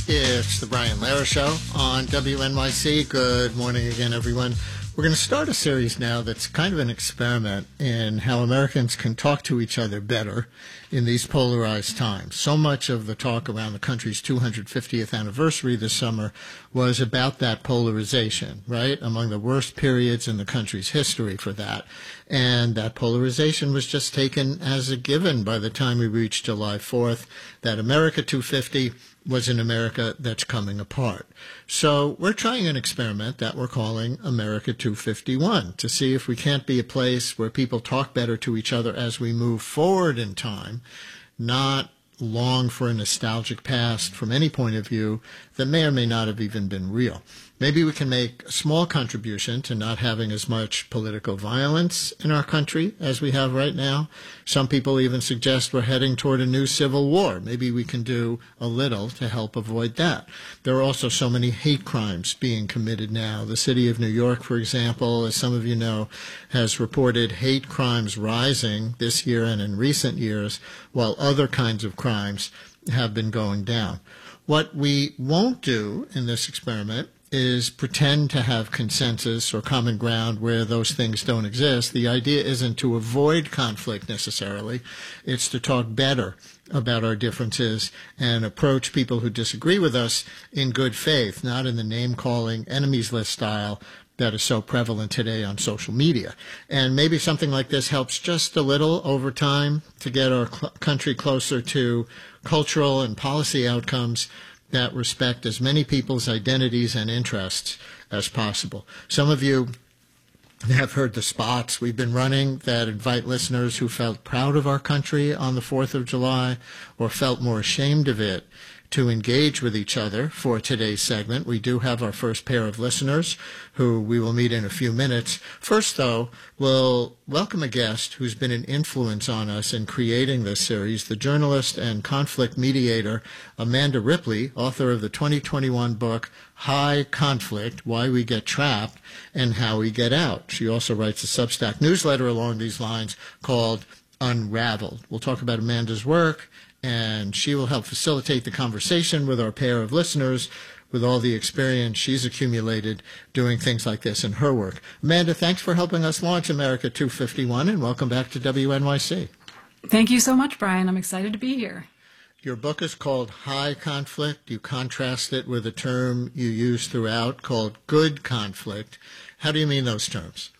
It's the Brian Lehrer Show on WNYC. Good morning again, everyone. We're going to start a series now that's kind of an experiment in how Americans can talk to each other better in these polarized times. So much of the talk around the country's 250th anniversary this summer was about that polarization, right? Among the worst periods in the country's history for that. And that polarization was just taken as a given by the time we reached July 4th, that America 250 was an America that's coming apart. So we're trying an experiment that we're calling America 251 to see if we can't be a place where people talk better to each other as we move forward in time, not long for a nostalgic past from any point of view that may or may not have even been real. Maybe we can make a small contribution to not having as much political violence in our country as we have right now. Some people even suggest we're heading toward a new civil war. Maybe we can do a little to help avoid that. There are also so many hate crimes being committed now. The city of New York, for example, as some of you know, has reported hate crimes rising this year and in recent years, while other kinds of crimes have been going down. What we won't do in this experiment is pretend to have consensus or common ground where those things don't exist. The idea isn't to avoid conflict necessarily. It's to talk better about our differences and approach people who disagree with us in good faith, not in the name-calling, enemies list style that is so prevalent today on social media. And maybe something like this helps just a little over time to get our country closer to cultural and policy outcomes that respect as many people's identities and interests as possible. Some of you have heard the spots we've been running that invite listeners who felt proud of our country on the 4th of July or felt more ashamed of it to engage with each other for today's segment. We do have our first pair of listeners who we will meet in a few minutes. First, though, we'll welcome a guest who's been an influence on us in creating this series, the journalist and conflict mediator Amanda Ripley, author of the 2021 book High Conflict, Why We Get Trapped and How We Get Out. She also writes a Substack newsletter along these lines called Unraveled. We'll talk about Amanda's work, and she will help facilitate the conversation with our pair of listeners with all the experience she's accumulated doing things like this in her work. Amanda, thanks for helping us launch America 251, and welcome back to WNYC. Thank you so much, Brian. I'm excited to be here. Your book is called High Conflict. You contrast it with a term you use throughout called good conflict. How do you mean those terms?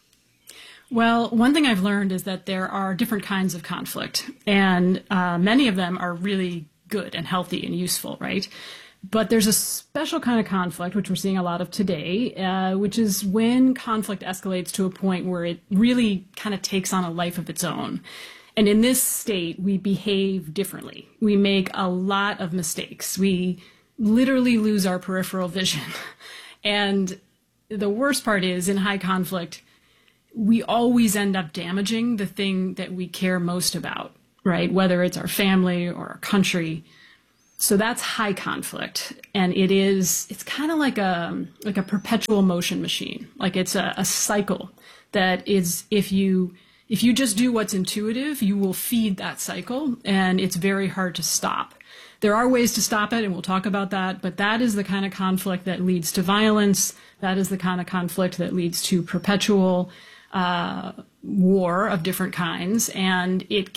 Well, one thing I've learned is that there are different kinds of conflict, and many of them are really good and healthy and useful, right? But there's a special kind of conflict, which we're seeing a lot of today, which is when conflict escalates to a point where it really kind of takes on a life of its own. And in this state, we behave differently. We make a lot of mistakes. We literally lose our peripheral vision. And the worst part is, in high conflict, we always end up damaging the thing that we care most about, right? Whether it's our family or our country. So that's high conflict. And it's kind of like a perpetual motion machine. Like it's a cycle that is, if you just do what's intuitive, you will feed that cycle, and it's very hard to stop. There are ways to stop it, and we'll talk about that, but that is the kind of conflict that leads to violence. That is the kind of conflict that leads to perpetual war of different kinds, and it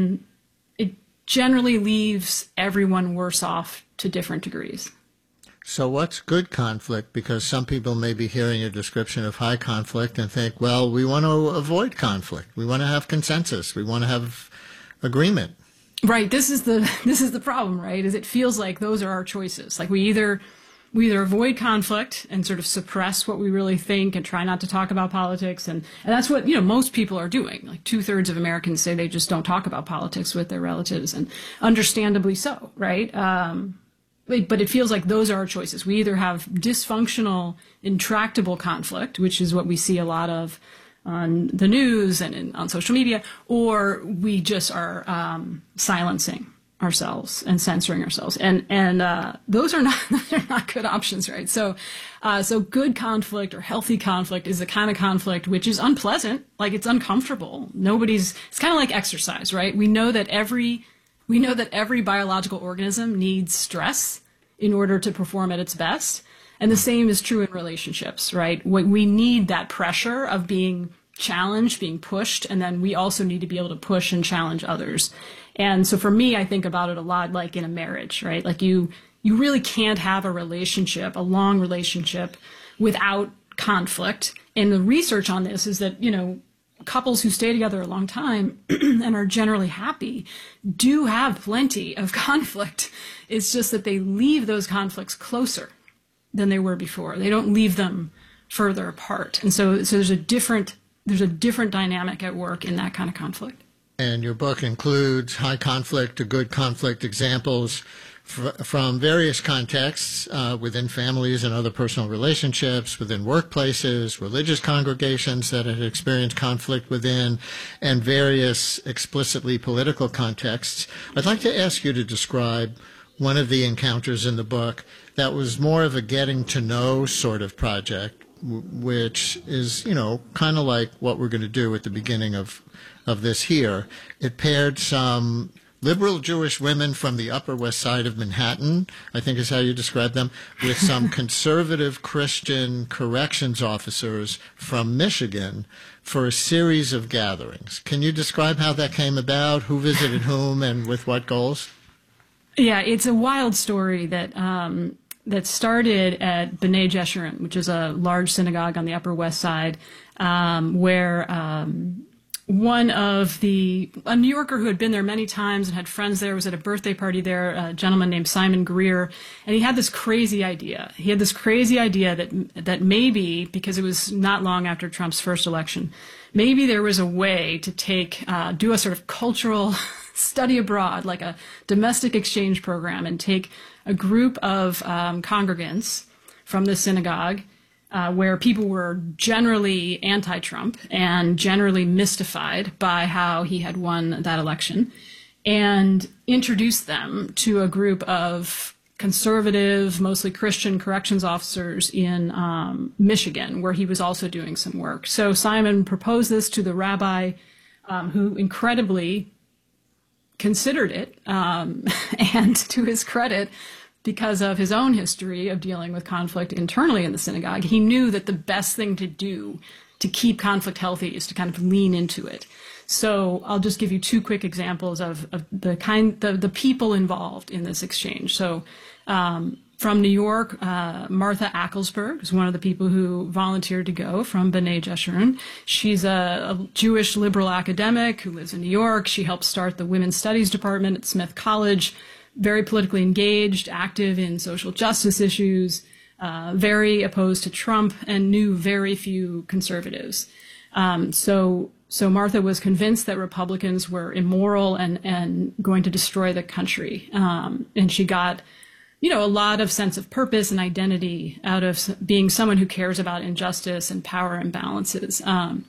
generally leaves everyone worse off to different degrees. So what's good conflict? Because some people may be hearing a description of high conflict and think, well, we want to avoid conflict. We want to have consensus. We want to have agreement. Right. This is the problem, right? Is it feels like those are our choices. Like we either avoid conflict and sort of suppress what we really think and try not to talk about politics. And that's what, most people are doing. Like 2/3 of Americans say they just don't talk about politics with their relatives, and understandably so, right? But it feels like those are our choices. We either have dysfunctional, intractable conflict, which is what we see a lot of on the news and on social media, or we just are silencing ourselves and censoring ourselves, and those are not good options, right? So good conflict or healthy conflict is the kind of conflict which is unpleasant, like it's uncomfortable. It's kind of like exercise, right? We know that every biological organism needs stress in order to perform at its best. And the same is true in relationships, right? We need that pressure of being challenged, being pushed, and then we also need to be able to push and challenge others. And so for me, I think about it a lot like in a marriage, right? Like you really can't have a relationship, a long relationship, without conflict. And the research on this is that, couples who stay together a long time and are generally happy do have plenty of conflict. It's just that they leave those conflicts closer than they were before. They don't leave them further apart. And so there's a different dynamic at work in that kind of conflict. And your book includes high conflict to good conflict examples from various contexts within families and other personal relationships, within workplaces, religious congregations that had experienced conflict within, and various explicitly political contexts. I'd like to ask you to describe one of the encounters in the book that was more of a getting to know sort of project, which is, kind of like what we're going to do at the beginning of this here. It paired some liberal Jewish women from the Upper West Side of Manhattan, I think is how you describe them, with some conservative Christian corrections officers from Michigan for a series of gatherings. Can you describe how that came about, who visited whom, and with what goals? Yeah, it's a wild story that started at B'nai Jeshurun, which is a large synagogue on the Upper West Side, where a New Yorker who had been there many times and had friends there was at a birthday party there, a gentleman named Simon Greer, and he had this crazy idea. He had this crazy idea that maybe, because it was not long after Trump's first election, maybe there was a way to do a sort of cultural study abroad, like a domestic exchange program, and take a group of congregants from the synagogue where people were generally anti-Trump and generally mystified by how he had won that election, and introduce them to a group of conservative, mostly Christian corrections officers in Michigan, where he was also doing some work. So Simon proposed this to the rabbi, who incredibly considered it, and to his credit, because of his own history of dealing with conflict internally in the synagogue, he knew that the best thing to do to keep conflict healthy is to kind of lean into it. So I'll just give you two quick examples of the people involved in this exchange. So from New York, Martha Acklesberg is one of the people who volunteered to go from B'nai Jeshurun. She's a Jewish liberal academic who lives in New York. She helped start the Women's Studies Department at Smith College, very politically engaged, active in social justice issues, very opposed to Trump, and knew very few conservatives. So Martha was convinced that Republicans were immoral and going to destroy the country. And she got, a lot of sense of purpose and identity out of being someone who cares about injustice and power imbalances.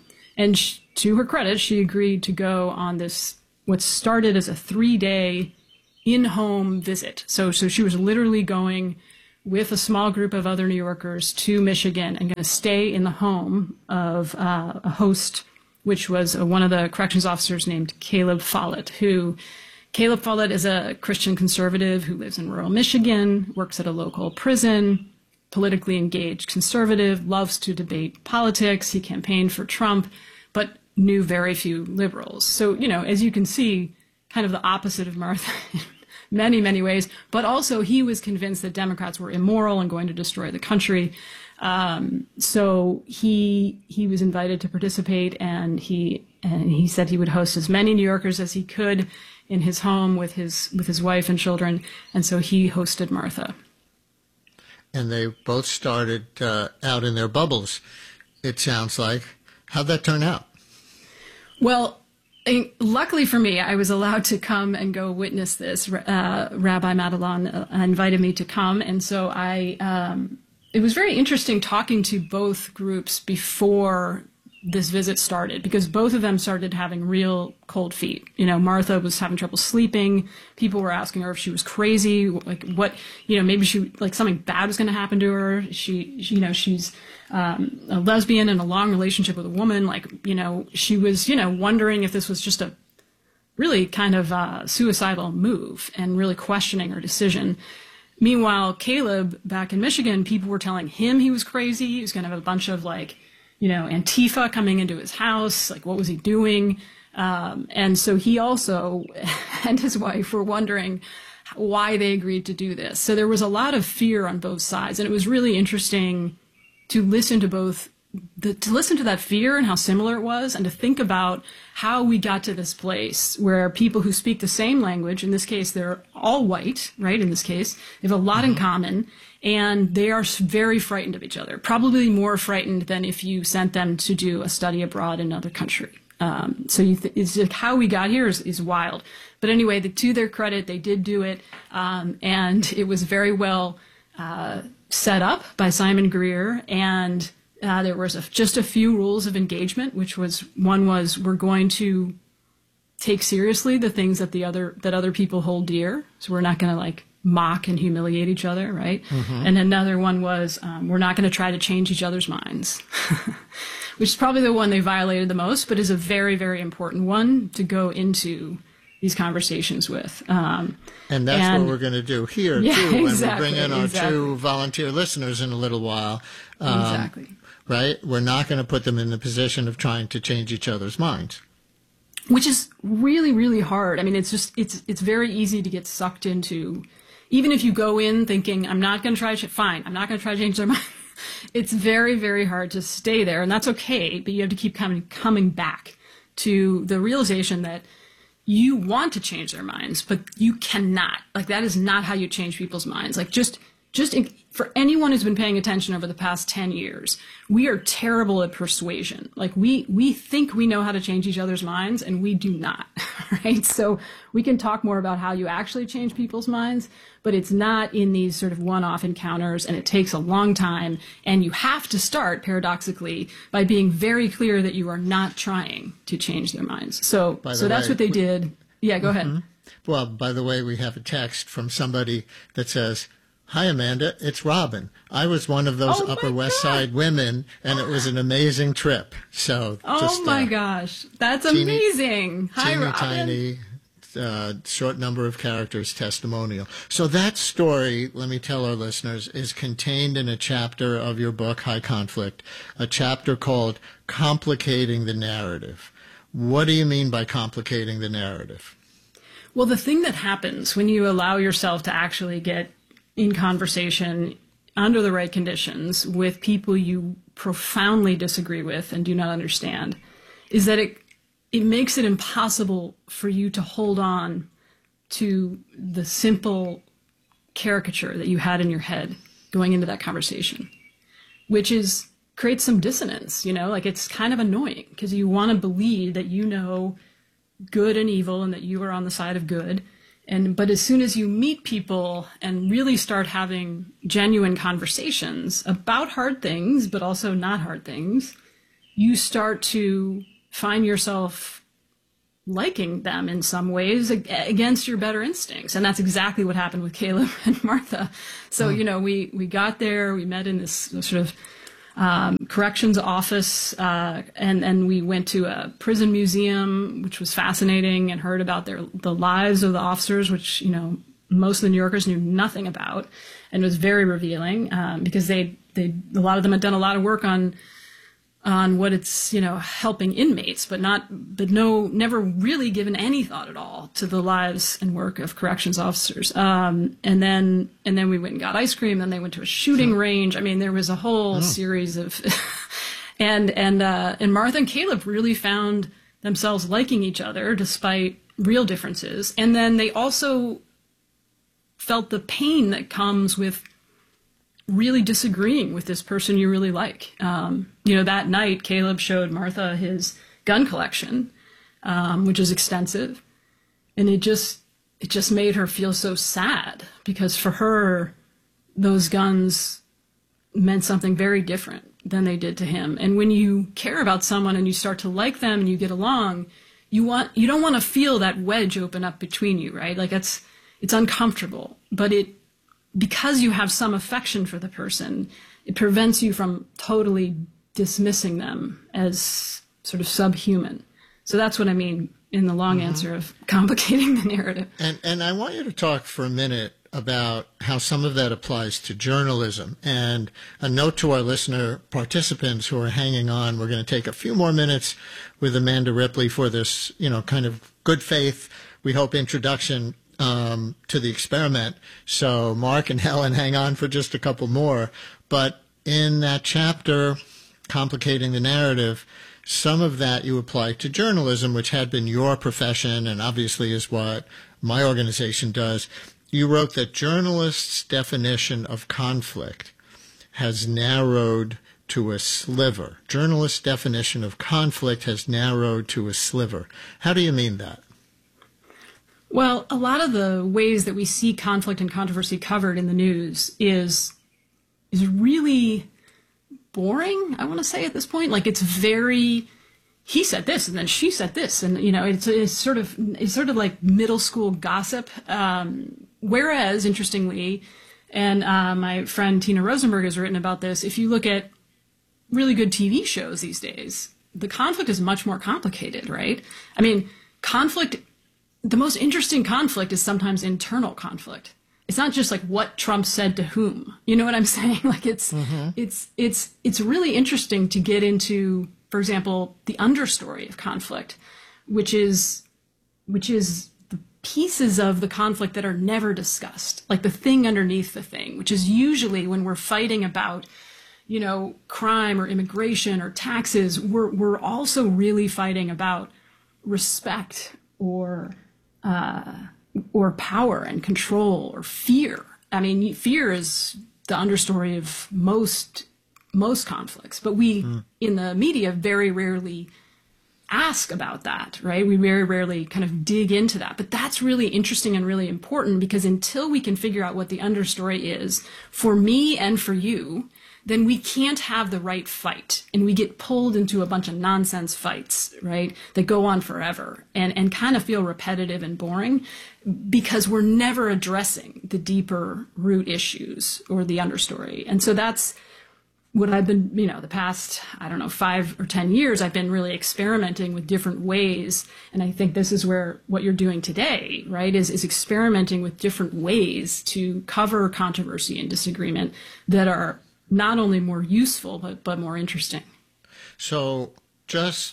And to her credit, she agreed to go on this, what started as a 3-day in-home visit. So she was literally going with a small group of other New Yorkers to Michigan and going to stay in the home of a host, which was one of the corrections officers named Caleb Follett, Caleb Follett is a Christian conservative who lives in rural Michigan, works at a local prison, politically engaged conservative, loves to debate politics. He campaigned for Trump, but knew very few liberals. So, as you can see, kind of the opposite of Martha in many, many ways, but also he was convinced that Democrats were immoral and going to destroy the country. So he was invited to participate, and he said he would host as many New Yorkers as he could in his home with his wife and children, and so he hosted Martha. And they both started out in their bubbles, it sounds like. How'd that turn out? Well, luckily for me, I was allowed to come and go witness this. Rabbi Matalon invited me to come, and so it was very interesting talking to both groups before this visit started, because both of them started having real cold feet. Martha was having trouble sleeping. People were asking her if she was crazy, like what, maybe something bad was going to happen to her. She's a lesbian in a long relationship with a woman. She was, wondering if this was just a really kind of suicidal move and really questioning her decision. Meanwhile, Caleb back in Michigan, people were telling him he was crazy. He was going to have a bunch of Antifa coming into his house. Like, what was he doing? And so he also and his wife were wondering why they agreed to do this. So there was a lot of fear on both sides. And it was really interesting to listen to to listen to that fear and how similar it was, and to think about how we got to this place where people who speak the same language, in this case, they're all white, right? In this case, they have a lot in common, and they are very frightened of each other, probably more frightened than if you sent them to do a study abroad in another country. It's like how we got here is wild. But anyway, to their credit, they did do it, and it was very well set up by Simon Greer, and there was just a few rules of engagement, one was we're going to take seriously the things that other people hold dear. So we're not going to like mock and humiliate each other, right? Mm-hmm. And another one was we're not going to try to change each other's minds, which is probably the one they violated the most, but is a very, very important one to go into these conversations with. And that's what we're going to do here, too, when we bring in our two volunteer listeners in a little while. Exactly. Right? We're not going to put them in the position of trying to change each other's minds. Which is really, really hard. I mean, it's very easy to get sucked into, even if you go in thinking, I'm not going to try to, fine, I'm not going to try to change their mind. It's very, very hard to stay there, and that's okay, but you have to keep coming back to the realization that you want to change their minds, but you cannot. Like, that is not how you change people's minds. Like, for anyone who's been paying attention over the past 10 years, we are terrible at persuasion. Like, we think we know how to change each other's minds, and we do not, right? So we can talk more about how you actually change people's minds, but it's not in these sort of one-off encounters, and it takes a long time, and you have to start, paradoxically, by being very clear that you are not trying to change their minds. So that's what they did. Yeah, go ahead. Well, by the way, we have a text from somebody that says, "Hi, Amanda, it's Robin. I was one of those Upper West Side women, and it was an amazing trip." So, my gosh, that's amazing. Hi, Robin. Tiny, short number of characters testimonial. So that story, let me tell our listeners, is contained in a chapter of your book, High Conflict, a chapter called Complicating the Narrative. What do you mean by complicating the narrative? Well, the thing that happens when you allow yourself to actually get in conversation under the right conditions with people you profoundly disagree with and do not understand is that it makes it impossible for you to hold on to the simple caricature that you had in your head going into that conversation, which creates some dissonance, like it's kind of annoying because you want to believe that you know good and evil and that you are on the side of good. But as soon as you meet people and really start having genuine conversations about hard things, but also not hard things, you start to find yourself liking them in some ways against your better instincts. And that's exactly what happened with Caleb and Martha. So, we got there, we met in this sort of corrections office, and we went to a prison museum, which was fascinating, and heard about the lives of the officers, which most of the New Yorkers knew nothing about, and it was very revealing because a lot of them had done a lot of work on what it's helping inmates, but never really given any thought at all to the lives and work of corrections officers. And then we went and got ice cream. Then they went to a shooting range. I mean, there was a whole series of, and Martha and Caleb really found themselves liking each other despite real differences. And then they also felt the pain that comes with really disagreeing with this person you really like. That night, Caleb showed Martha his gun collection, which is extensive. And it just made her feel so sad because for her, those guns meant something very different than they did to him. And when you care about someone and you start to like them and you get along, you don't want to feel that wedge open up between you, right? Like it's uncomfortable, but because you have some affection for the person, it prevents you from totally dismissing them as sort of subhuman. So that's what I mean in the long answer of complicating the narrative. And I want you to talk for a minute about how some of that applies to journalism. And a note to our listener participants who are hanging on, we're going to take a few more minutes with Amanda Ripley for this, kind of good faith, we hope, introduction to the experiment. So Mark and Helen, hang on for just a couple more. But in that chapter, Complicating the Narrative, some of that you apply to journalism, which had been your profession and obviously is what my organization does. You wrote that journalists' definition of conflict has narrowed to a sliver. Journalists' definition of conflict has narrowed to a sliver. How do you mean that? Well, a lot of the ways that we see conflict and controversy covered in the news is really boring, I want to say at this point. Like, it's very, he said this and then she said this, and it's sort of like middle school gossip. Whereas, interestingly, and my friend Tina Rosenberg has written about this, if you look at really good TV shows these days, the conflict is much more complicated, right? I mean, the most interesting conflict is sometimes internal conflict. It's not just like what Trump said to whom. You know what I'm saying? Like it's really interesting to get into, for example, the understory of conflict, which is the pieces of the conflict that are never discussed, like the thing underneath the thing, which is usually when we're fighting about, crime or immigration or taxes, we're also really fighting about respect or power and control or fear. I mean, fear is the understory of most conflicts, but we in the media very rarely ask about that, right? We very rarely kind of dig into that. But that's really interesting and really important, because until we can figure out what the understory is for me and for you, then we can't have the right fight. And we get pulled into a bunch of nonsense fights, right, that go on forever and kind of feel repetitive and boring, because we're never addressing the deeper root issues or the understory. And so that's what I've been, the past, 5 or 10 years, I've been really experimenting with different ways. And I think this is where what you're doing today, right, is experimenting with different ways to cover controversy and disagreement that are not only more useful, but more interesting. So just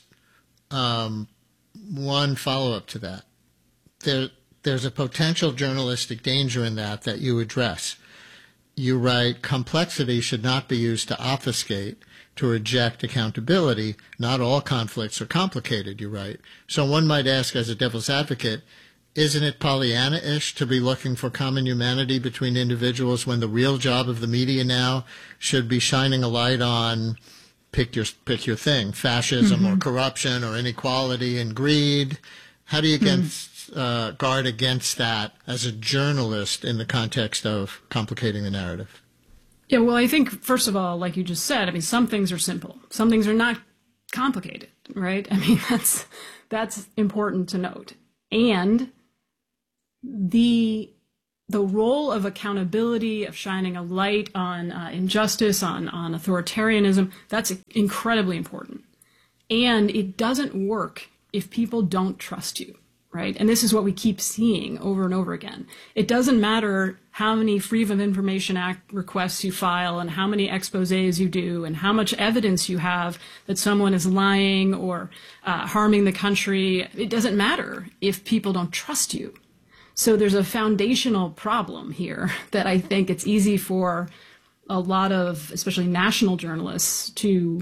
one follow-up to that. There's a potential journalistic danger in that you address. You write, complexity should not be used to obfuscate, to reject accountability. Not all conflicts are complicated, you write. So one might ask, as a devil's advocate, isn't it Pollyanna-ish to be looking for common humanity between individuals when the real job of the media now should be shining a light on, pick your thing, fascism or corruption or inequality and greed? How do you guard against that as a journalist in the context of complicating the narrative? Yeah, well, I think, first of all, like you just said, some things are simple. Some things are not complicated, right? That's important to note. And the role of accountability, of shining a light on injustice, on authoritarianism, that's incredibly important. And it doesn't work if people don't trust you, right? And this is what we keep seeing over and over again. It doesn't matter how many Freedom of Information Act requests you file and how many exposés you do and how much evidence you have that someone is lying or harming the country. It doesn't matter if people don't trust you. So there's a foundational problem here that I think it's easy for a lot of, especially national journalists, to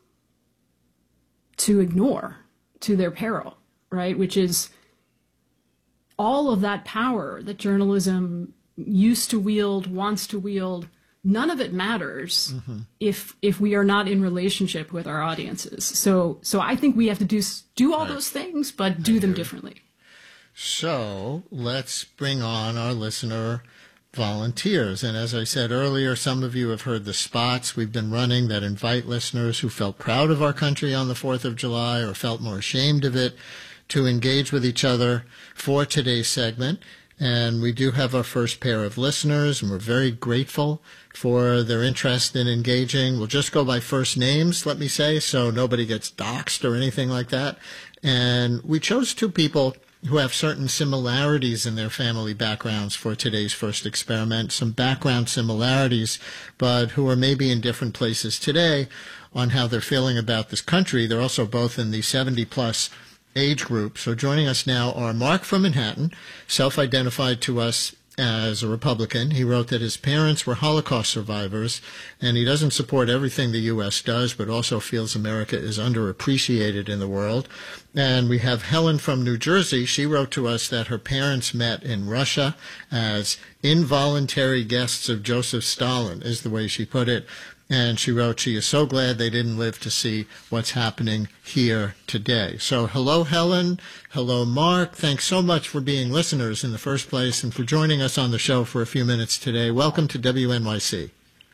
ignore to their peril, right? Which is all of that power that journalism used to wield, wants to wield. None of it matters if we are not in relationship with our audiences. So I think we have to do all those things, but do them differently. So let's bring on our listener volunteers. And as I said earlier, some of you have heard the spots we've been running that invite listeners who felt proud of our country on the 4th of July or felt more ashamed of it to engage with each other for today's segment. And we do have our first pair of listeners, and we're very grateful for their interest in engaging. We'll just go by first names, let me say, so nobody gets doxxed or anything like that. And we chose two people who have certain similarities in their family backgrounds for today's first experiment, some background similarities, but who are maybe in different places today on how they're feeling about this country. They're also both in the 70-plus age group. So joining us now are Mark from Manhattan, self-identified to us as a Republican. He wrote that his parents were Holocaust survivors, and he doesn't support everything the U.S. does, but also feels America is underappreciated in the world. And we have Helen from New Jersey. She wrote to us that her parents met in Russia as involuntary guests of Joseph Stalin, is the way she put it. And she wrote, she is so glad they didn't live to see what's happening here today. So hello, Helen. Hello, Mark. Thanks so much for being listeners in the first place and for joining us on the show for a few minutes today. Welcome to WNYC.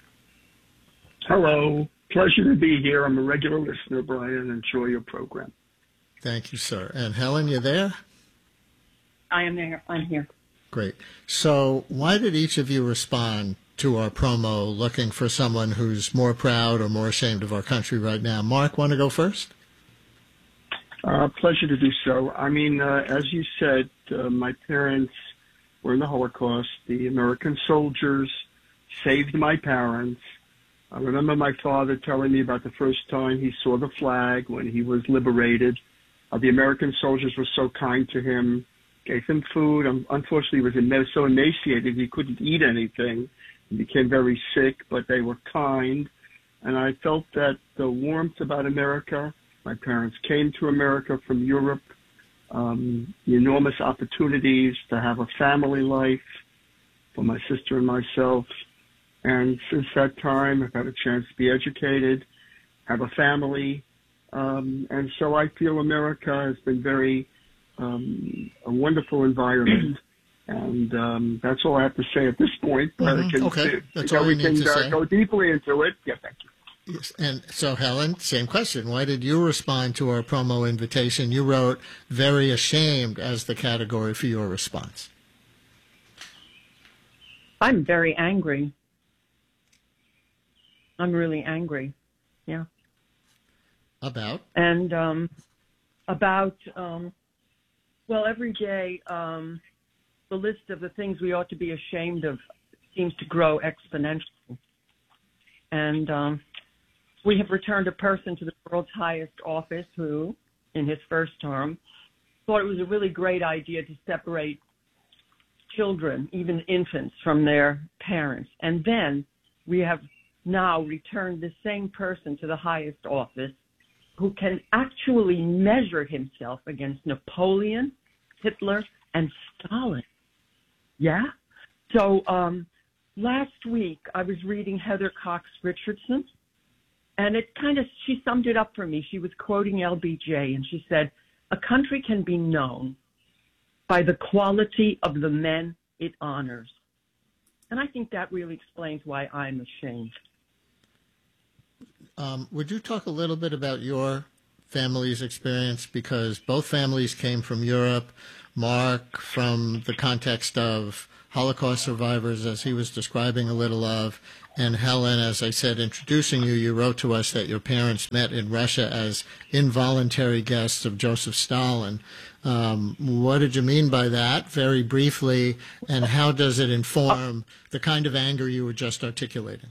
Hello. Pleasure to be here. I'm a regular listener, Brian. Enjoy your program. Thank you, sir. And Helen, you there? I am there. I'm here. Great. So why did each of you respond to our promo looking for someone who's more proud or more ashamed of our country right now? Mark, want to go first? Pleasure to do so. I mean, as you said, my parents were in the Holocaust. The American soldiers saved my parents. I remember my father telling me about the first time he saw the flag when he was liberated. The American soldiers were so kind to him, gave him food. Unfortunately, he was so emaciated he couldn't eat anything. He became very sick, but they were kind. And I felt that the warmth about America, my parents came to America from Europe, the enormous opportunities to have a family life for my sister and myself. And since that time, I've had a chance to be educated, have a family. And so I feel America has been very a wonderful environment. And that's all I have to say at this point. Okay, that's all we need to say. Go deeply into it. Yeah, thank you. Yes. And so, Helen, same question. Why did you respond to our promo invitation? You wrote very ashamed as the category for your response. I'm very angry. I'm really angry. Yeah. About? And well, every day the list of the things we ought to be ashamed of seems to grow exponentially. And we have returned a person to the world's highest office who, in his first term, thought it was a really great idea to separate children, even infants, from their parents. And then we have now returned the same person to the highest office who can actually measure himself against Napoleon, Hitler, and Stalin. Yeah? So last week I was reading Heather Cox Richardson, and she summed it up for me. She was quoting LBJ, and she said, "A country can be known by the quality of the men it honors." And I think that really explains why I'm ashamed. Would you talk a little bit about your family's experience? Because both families came from Europe. Mark, from the context of Holocaust survivors, as he was describing a little of, and Helen, as I said, introducing you, you wrote to us that your parents met in Russia as involuntary guests of Joseph Stalin. What did you mean by that, very briefly, and how does it inform the kind of anger you were just articulating?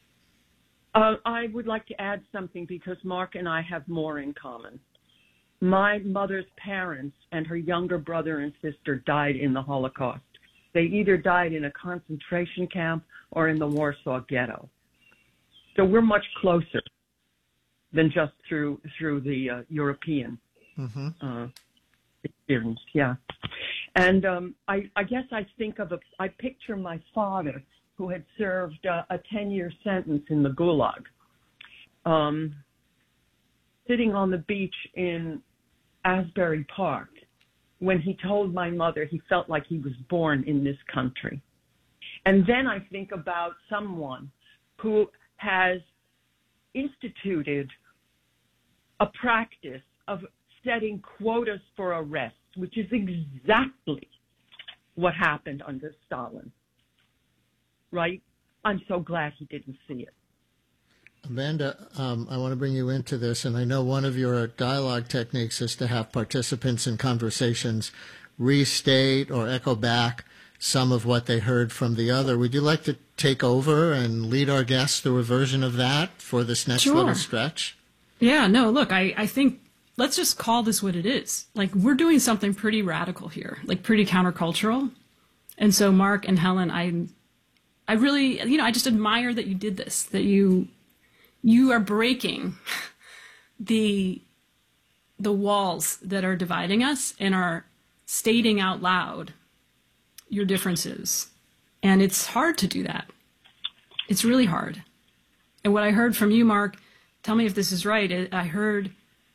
I would like to add something because Mark and I have more in common. My mother's parents and her younger brother and sister died in the Holocaust. They either died in a concentration camp or in the Warsaw Ghetto. So we're much closer than just through the European experience. Yeah. And I guess I picture my father, who had served a 10-year sentence in the Gulag, sitting on the beach in Asbury Park when he told my mother he felt like he was born in this country. And then I think about someone who has instituted a practice of setting quotas for arrests, which is exactly what happened under Stalin. Right? I'm so glad he didn't see it. Amanda, I want to bring you into this, and I know one of your dialogue techniques is to have participants in conversations restate or echo back some of what they heard from the other. Would you like to take over and lead our guests through a version of that for this next little stretch? Yeah, no, look, I think let's just call this what it is. Like, we're doing something pretty radical here, like pretty countercultural. And so Mark and Helen, I really, I just admire that you did this, that you are breaking the walls that are dividing us and are stating out loud your differences. And it's hard to do that. It's really hard. And what I heard from you, Mark, tell me if this is right, I heard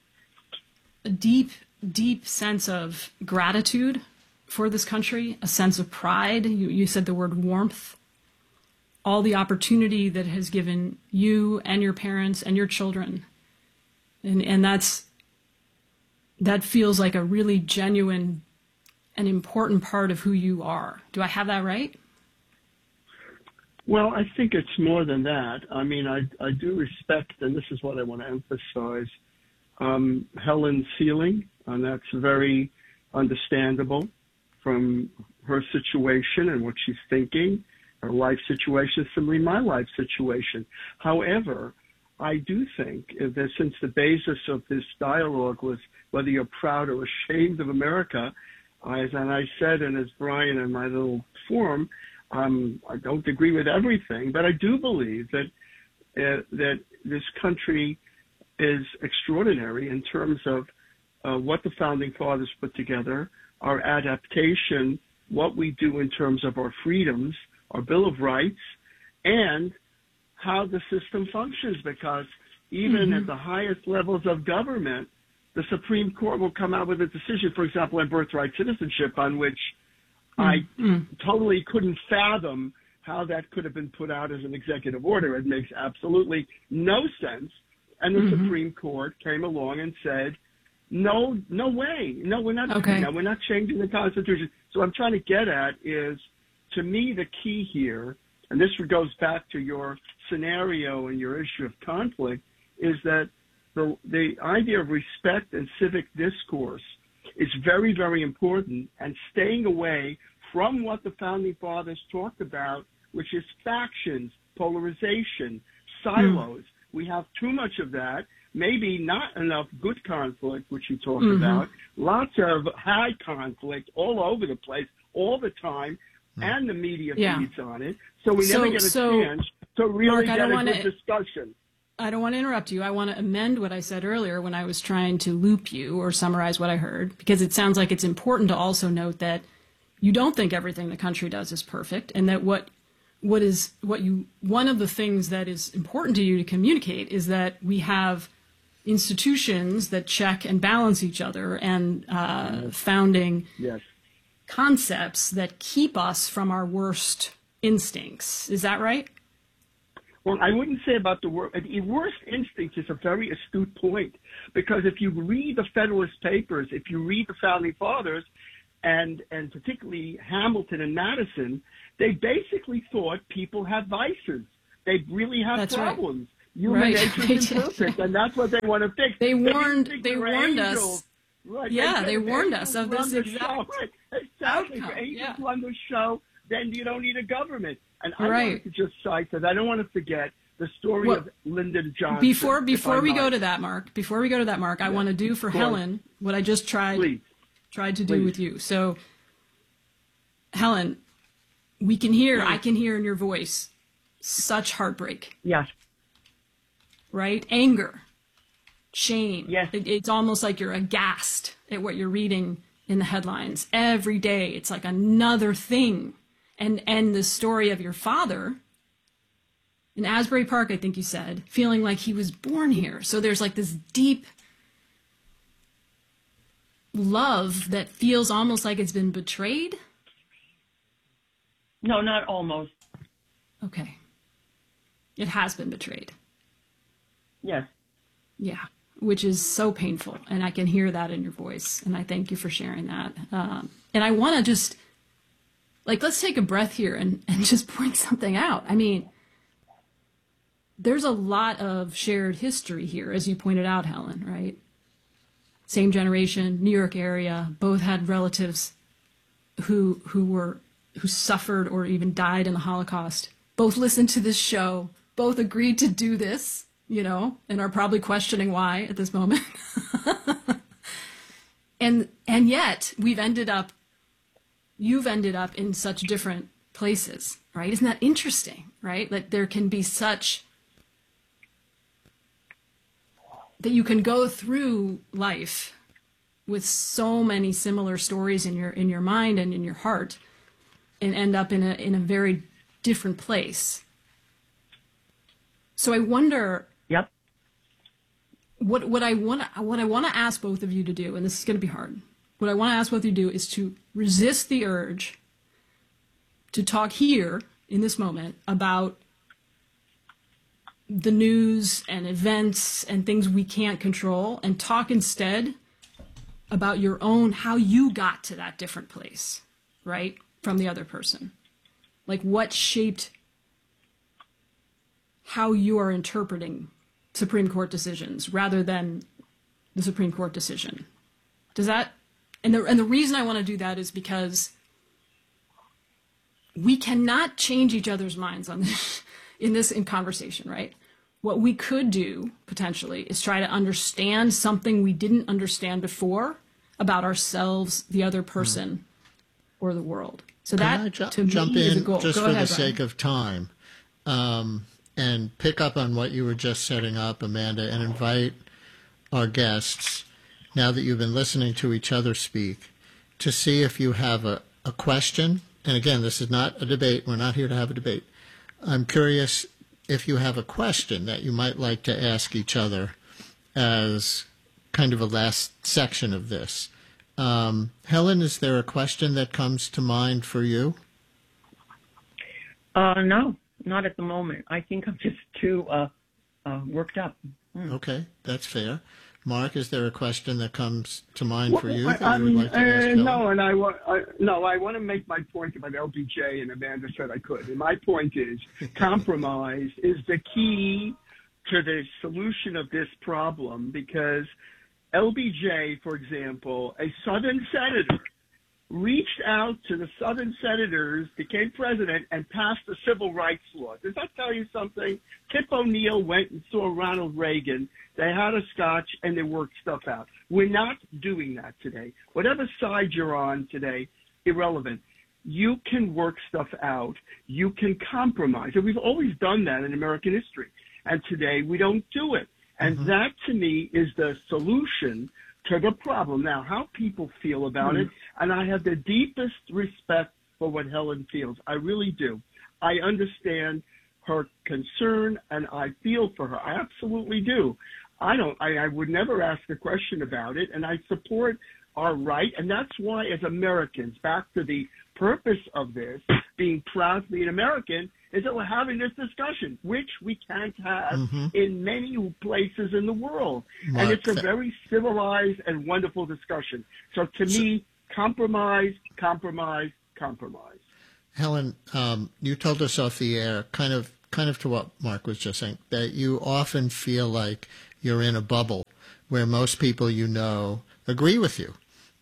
a deep, deep sense of gratitude for this country, a sense of pride. You said the word warmth. All the opportunity that has given you and your parents and your children. And that feels like a really genuine and important part of who you are. Do I have that right? Well, I think it's more than that. I mean, I do respect, and this is what I want to emphasize, Helen's feeling, and that's very understandable from her situation and what she's thinking. Her life situation is similarly my life situation. However, I do think that since the basis of this dialogue was whether you're proud or ashamed of America, as I said, and as Brian in my little forum, I don't agree with everything, but I do believe that that this country is extraordinary in terms of what the founding fathers put together, our adaptation, what we do in terms of our freedoms, our Bill of Rights, and how the system functions. Because even at the highest levels of government, the Supreme Court will come out with a decision, for example, on birthright citizenship, on which I totally couldn't fathom how that could have been put out as an executive order. It makes absolutely no sense. And the Supreme Court came along and said, no way. No, we're not. Okay. No, we're not changing the Constitution. So what I'm trying to get at is, to me, the key here, and this goes back to your scenario and your issue of conflict, is that the idea of respect and civic discourse is very, very important, and staying away from what the Founding Fathers talked about, which is factions, polarization, silos. We have too much of that, maybe not enough good conflict, which you talked about, lots of high conflict all over the place, all the time, and the media feeds on it. So we never get a chance to really Mark, get a good discussion. I don't want to interrupt you. I want to amend what I said earlier when I was trying to loop you or summarize what I heard, because it sounds like it's important to also note that you don't think everything the country does is perfect, and that one of the things that is important to you to communicate is that we have institutions that check and balance each other, and founding concepts that keep us from our worst instincts. Is that right? Well, I wouldn't say about the worst instinct is a very astute point, because if you read the Federalist Papers, if you read the Founding Fathers, and particularly Hamilton and Madison, they basically thought people have vices. They really have problems. Right. Human nature is imperfect, and that's what they want to fix. They warned us. Right. Yeah, they warned us of this exact right. Exactly. outcome. For angels run the show, then you don't need a government. And I Right. wanted to just cite, because I don't want to forget the story of Lyndon Johnson. Before we go to that, Mark, I want to do for Helen what I just tried to do with you. So, Helen, I can hear in your voice such heartbreak. Yes. Right? Anger, shame. Yes. It's almost like you're aghast at what you're reading in the headlines. Every day, it's like another thing. And the story of your father in Asbury Park, I think you said, feeling like he was born here. So there's like this deep love that feels almost like it's been betrayed. No, not almost. Okay. It has been betrayed. Yes. Yeah, which is so painful. And I can hear that in your voice. And I thank you for sharing that. And I want to just, let's take a breath here and just point something out. I mean, there's a lot of shared history here, as you pointed out, Helen, right? Same generation, New York area, both had relatives who suffered or even died in the Holocaust both listened to this show, both agreed to do this, and are probably questioning why at this moment. and yet you've ended up in such different places, right? Isn't that interesting, right? That there can be that you can go through life with so many similar stories in your mind and in your heart, and end up in a very different place. So I wonder. Yep. What I want to ask both of you to do, and this is going to be hard. What I want to ask both of you to do is to resist the urge to talk here in this moment about the news and events and things we can't control, and talk instead about your own, how you got to that different place, right, from the other person. Like what shaped how you are interpreting Supreme Court decisions rather than the Supreme Court decision. Does that, and the reason I want to do that is because we cannot change each other's minds on this in conversation, right? What we could do potentially is try to understand something we didn't understand before about ourselves, the other person, or the world. So Can I to jump me is a in goal. just Go for ahead, the sake of time, and pick up on what you were just setting up, Amanda, and invite our guests, now that you've been listening to each other speak, to see if you have a question. And again, this is not a debate. We're not here to have a debate. I'm curious if you have a question that you might like to ask each other as kind of a last section of this. Helen, is there a question that comes to mind for you? No, not at the moment. I think I'm just too worked up. Okay, that's fair. Mark, is there a question that comes to mind for you that you would like to ask Helen? No, and I want to make my point about LBJ, and Amanda said I could. And my point is, compromise is the key to the solution of this problem, because LBJ, for example, a Southern senator, reached out to the Southern senators, became president, and passed the civil rights law. Does that tell you something? Tip O'Neill went and saw Ronald Reagan. They had a scotch, and they worked stuff out. We're not doing that today. Whatever side you're on today, irrelevant. You can work stuff out. You can compromise. And we've always done that in American history. And today we don't do it. And that, to me, is the solution to the problem. Now, how people feel about it, and I have the deepest respect for what Helen feels. I really do. I understand her concern, and I feel for her. I absolutely do. I would never ask a question about it, and I support our right, and that's why, as Americans, back to the purpose of this, being proud to be an American, is that we're having this discussion, which we can't have in many places in the world. And it's a very civilized and wonderful discussion. So to me, compromise, compromise, compromise. Helen, you told us off the air, kind of to what Mark was just saying, that you often feel like you're in a bubble where most people you know agree with you.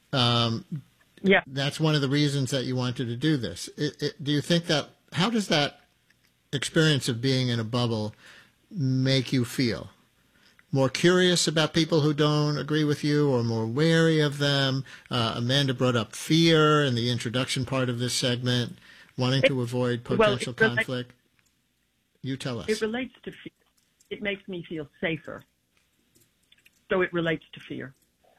Yeah. That's one of the reasons that you wanted to do this. Do you think that, how does that experience of being in a bubble make you feel? More curious about people who don't agree with you, or more wary of them? Amanda brought up fear in the introduction part of this segment, wanting to avoid potential conflict. You tell us. It relates to fear. It makes me feel safer. So it relates to fear.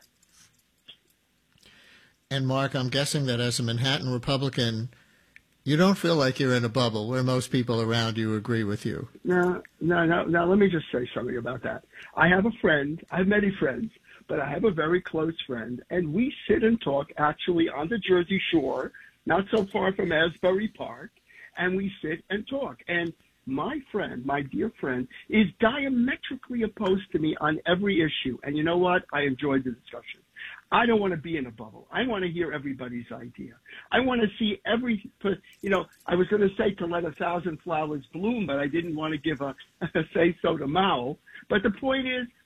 And Mark, I'm guessing that as a Manhattan Republican, you don't feel like you're in a bubble where most people around you agree with you. No. Now, let me just say something about that. I have a friend. I have many friends, but I have a very close friend, and we sit and talk actually on the Jersey Shore, not so far from Asbury Park, and we sit and talk. And my friend, my dear friend, is diametrically opposed to me on every issue. And you know what? I enjoyed the discussion. I don't want to be in a bubble. I want to hear everybody's idea. I want to see I was going to say to let 1,000 flowers bloom, but I didn't want to give a say-so to Mao. But the point is,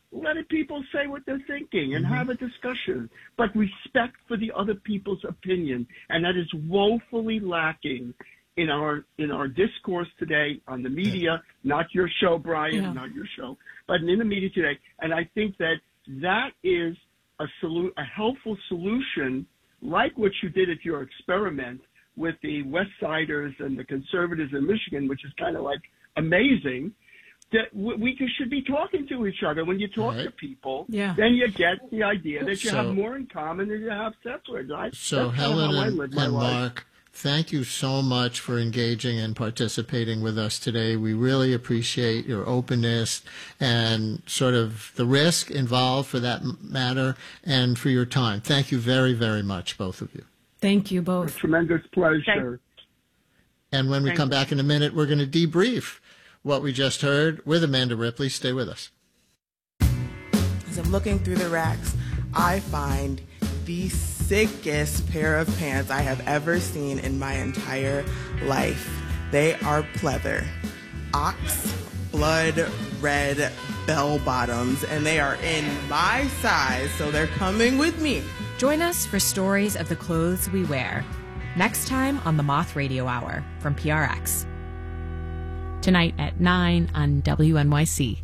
let people say what they're thinking and have a discussion, but respect for the other people's opinion. And that is woefully lacking in our discourse today on the media, not your show, Brian, not your show, but in the media today. And I think that is a helpful solution, like what you did at your experiment with the West Siders and the conservatives in Michigan, which is kind of like amazing, that we should be talking to each other. When you talk to people, then you get the idea that you have more in common than you have separate. So Helen and Mark, thank you so much for engaging and participating with us today. We really appreciate your openness and sort of the risk involved for that matter and for your time. Thank you very, very much, both of you. Thank you both. A tremendous pleasure. And when we come back in a minute, we're going to debrief what we just heard with Amanda Ripley. Stay with us. As I'm looking through the racks, I find the sickest pair of pants I have ever seen in my entire life. They are pleather, ox blood red bell bottoms, and they are in my size, so they're coming with me. Join us for stories of the clothes we wear. Next time on the Moth Radio Hour from PRX. Tonight at 9 on WNYC.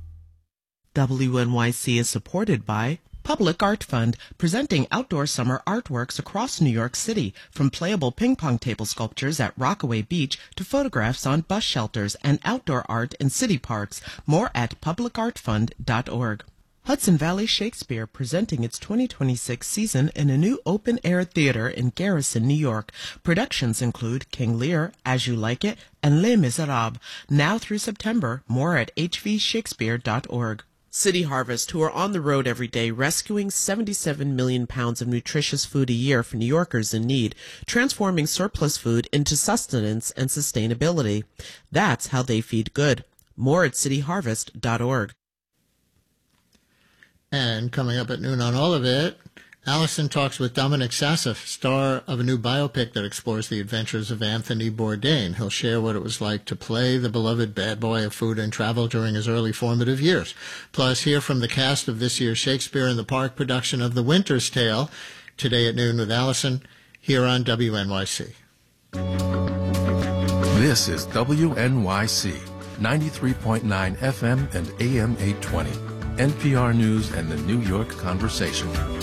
WNYC is supported by Public Art Fund, presenting outdoor summer artworks across New York City, from playable ping pong table sculptures at Rockaway Beach to photographs on bus shelters and outdoor art in city parks. More at publicartfund.org. Hudson Valley Shakespeare, presenting its 2026 season in a new open-air theater in Garrison, New York. Productions include King Lear, As You Like It, and Les Miserables. Now through September. More at hvshakespeare.org. City Harvest, who are on the road every day rescuing 77 million pounds of nutritious food a year for New Yorkers in need, transforming surplus food into sustenance and sustainability. That's how they feed good. More at cityharvest.org. And coming up at noon on All of It, Allison talks with Dominic Sassa, star of a new biopic that explores the adventures of Anthony Bourdain. He'll share what it was like to play the beloved bad boy of food and travel during his early formative years. Plus, hear from the cast of this year's Shakespeare in the Park production of The Winter's Tale, today at noon with Allison, here on WNYC. This is WNYC, 93.9 FM and AM 820. NPR News and the New York Conversation.